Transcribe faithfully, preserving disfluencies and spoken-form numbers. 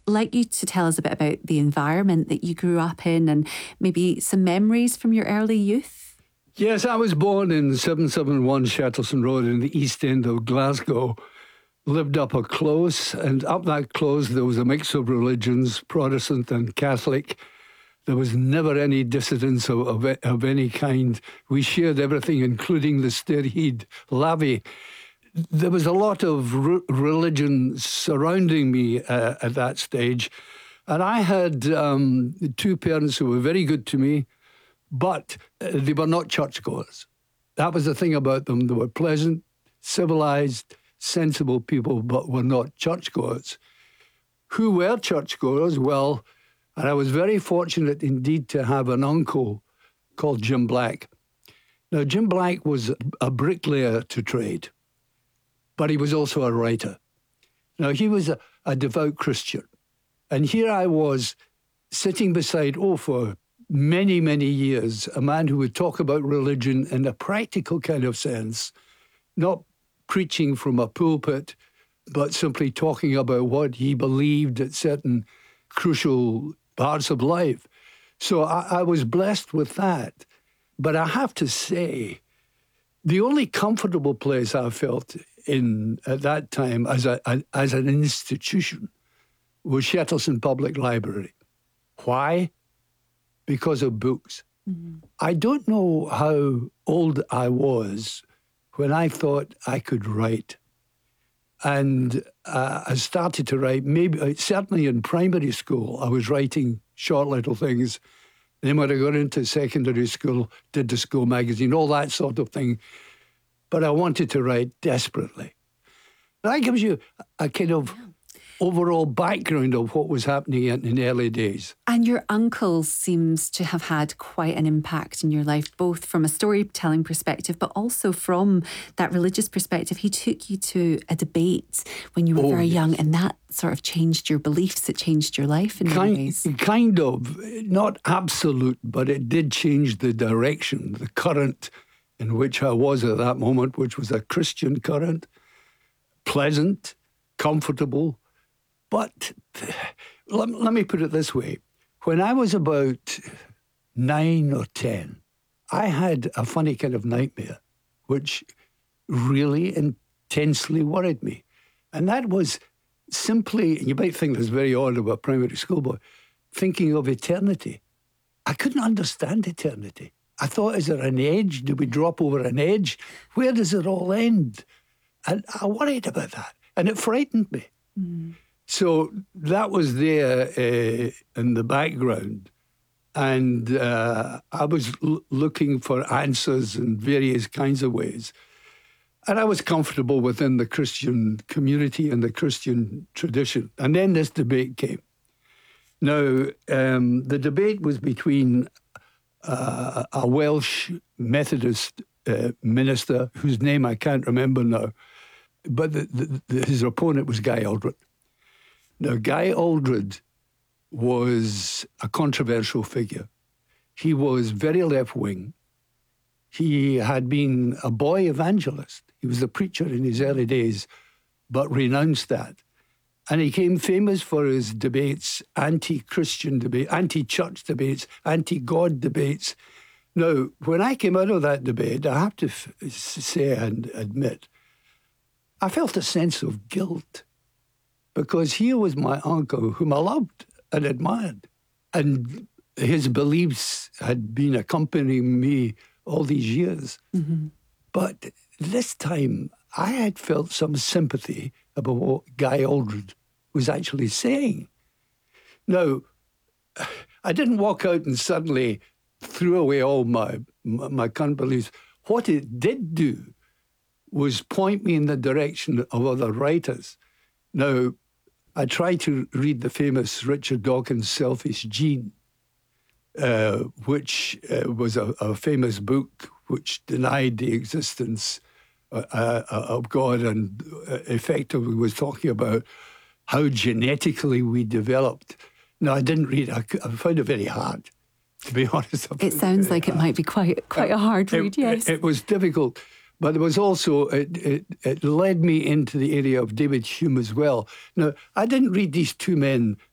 like you to tell us a bit about the environment that you grew up in and maybe some memories from your early youth. Yes, I was born in seven seventy-one Shettleston Road in the east end of Glasgow. Lived up a close, and up that close there was a mix of religions, Protestant and Catholic. There was never any dissidence of, of, of any kind. We shared everything, including the Stairhead Lavvy. There was a lot of re- religion surrounding me uh, at that stage. And I had um, two parents who were very good to me, but uh, they were not churchgoers. That was the thing about them. They were pleasant, civilized, sensible people, but were not churchgoers. Who were churchgoers? Well, and I was very fortunate indeed to have an uncle called Jim Black. Now, Jim Black was a bricklayer to trade, but he was also a writer. Now, he was a, a devout Christian. And here I was sitting beside, oh, for many, many years, a man who would talk about religion in a practical kind of sense, not preaching from a pulpit, but simply talking about what he believed at certain crucial parts of life. So I, I was blessed with that. But I have to say, the only comfortable place I felt in at that time as a, a as an institution was Shettleston Public Library. Why? Because of books. Mm-hmm. I don't know how old I was when I thought I could write. And uh, I started to write, maybe certainly in primary school, I was writing short little things. And then when I got into secondary school, did the school magazine, all that sort of thing. But I wanted to write desperately. That gives you a kind of overall background of what was happening in, in the early days. And your uncle seems to have had quite an impact in your life, both from a storytelling perspective, but also from that religious perspective. He took you to a debate when you were oh, very yes. young, and that sort of changed your beliefs. It changed your life in kind, many ways. Kind of, not absolute, but it did change the direction, the current in which I was at that moment, which was a Christian current, pleasant, comfortable. But let, let me put it this way. When I was about nine or ten, I had a funny kind of nightmare, which really intensely worried me. And that was simply, you might think this very odd of a primary school boy, thinking of eternity. I couldn't understand eternity. I thought, is there an edge? Do we drop over an edge? Where does it all end? And I worried about that. And it frightened me. Mm. So that was there uh, in the background. And uh, I was l- looking for answers in various kinds of ways. And I was comfortable within the Christian community and the Christian tradition. And then this debate came. Now, um, the debate was between uh, a Welsh Methodist uh, minister, whose name I can't remember now, but the, the, the, his opponent was Guy Aldred. Now, Guy Aldred was a controversial figure. He was very left-wing. He had been a boy evangelist. He was a preacher in his early days, but renounced that. And he became famous for his debates, anti-Christian debate, anti-church debates, anti-God debates. Now, when I came out of that debate, I have to f- say and admit, I felt a sense of guilt, because here was my uncle, whom I loved and admired, and his beliefs had been accompanying me all these years. Mm-hmm. But this time, I had felt some sympathy about what Guy Aldred was actually saying. Now, I didn't walk out and suddenly threw away all my, my, my current beliefs. What it did do was point me in the direction of other writers. Now, I tried to read the famous Richard Dawkins' Selfish Gene, uh, which uh, was a, a famous book which denied the existence uh, uh, of God and uh, effectively was talking about how genetically we developed. No, I didn't read it. I, I found it very hard, to be honest. It sounds like it might be quite quite uh, a hard read, it, yes. It, it was difficult. But there was also, it, it, it led me into the area of David Hume as well. Now, I didn't read these two men